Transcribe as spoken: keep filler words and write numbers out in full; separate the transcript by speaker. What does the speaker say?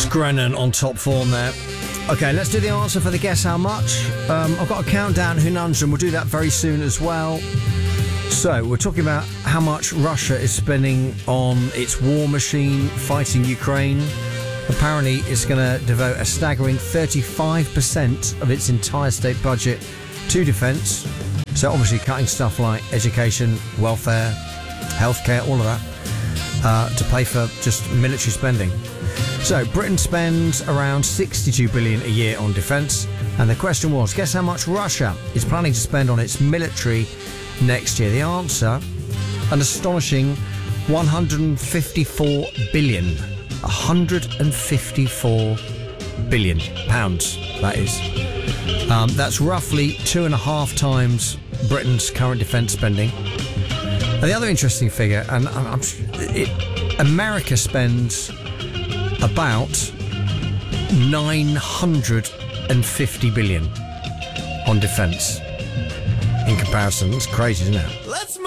Speaker 1: Grennan on top form there. Okay, let's do the answer for the guess how much. Um, I've got a countdown Hunanjum. We'll do that very soon as well. So we're talking about how much Russia is spending on its war machine fighting Ukraine. Apparently, it's going to devote a staggering thirty-five percent of its entire state budget to defence. So obviously cutting stuff like education, welfare, healthcare, all of that, uh, to pay for just military spending. So Britain spends around sixty-two billion dollars a year on defence, and the question was, guess how much Russia is planning to spend on its military next year? The answer, an astonishing one hundred fifty-four billion dollars. one hundred fifty-four billion pounds, that is. Um, that's roughly two and a half times Britain's current defence spending. And the other interesting figure, and I'm, it, America spends about nine hundred fifty billion on defence. In comparison, it's crazy, isn't it?
Speaker 2: Let's move.